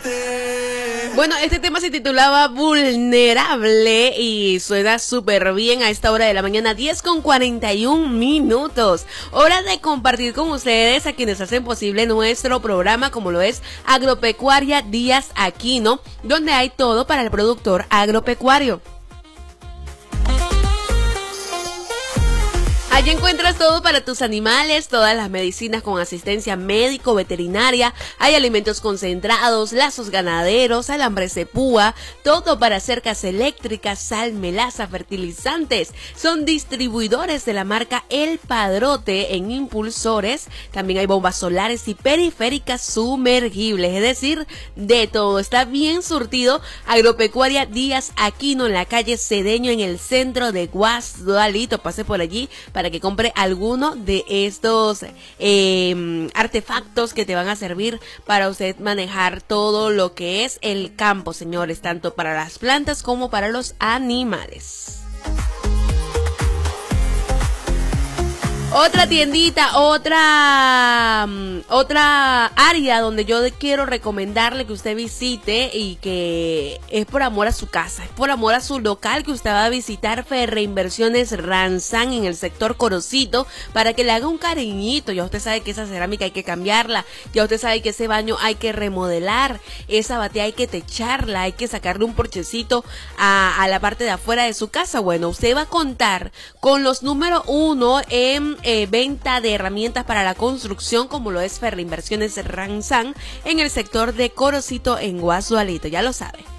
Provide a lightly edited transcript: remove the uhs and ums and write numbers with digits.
Bueno, este tema se titulaba Vulnerable y suena súper bien a esta hora de la mañana, 10:41. Hora de compartir con ustedes a quienes hacen posible nuestro programa, como lo es Agropecuaria Díaz Aquino, donde hay todo para el productor agropecuario. Allí encuentras todo para tus animales, todas las medicinas con asistencia médico-veterinaria, hay alimentos concentrados, lazos ganaderos, alambres de púa, todo para cercas eléctricas, sal, melaza, fertilizantes. Son distribuidores de la marca El Padrote en impulsores. También hay bombas solares y periféricas sumergibles, es decir, de todo. Está bien surtido. Agropecuaria Díaz Aquino en la calle Cedeño en el centro de Guasdualito. Pase por allí para que compre alguno de estos artefactos que te van a servir para usted manejar todo lo que es el campo, señores, tanto para las plantas como para los animales. Otra tiendita, otra área donde yo quiero recomendarle que usted visite y que es por amor a su casa, es por amor a su local, que usted va a visitar Ferreinversiones Ranzán en el sector Corocito para que le haga un cariñito. Ya usted sabe que esa cerámica hay que cambiarla, ya usted sabe que ese baño hay que remodelar, esa batea hay que techarla, hay que sacarle un porchecito a la parte de afuera de su casa. Bueno, usted va a contar con los número 1 en venta de herramientas para la construcción, como lo es Ferreinversiones Ranzán en el sector de Corocito en Guasdualito, ya lo sabe.